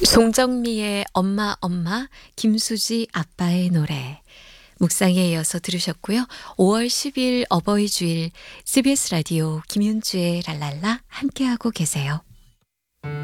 송정미의 엄마 엄마, 김수지 아빠의 노래. 묵상에 이어서 들으셨고요. 5월 10일 어버이 주일 CBS 라디오 김윤주의 랄랄라 함께하고 계세요.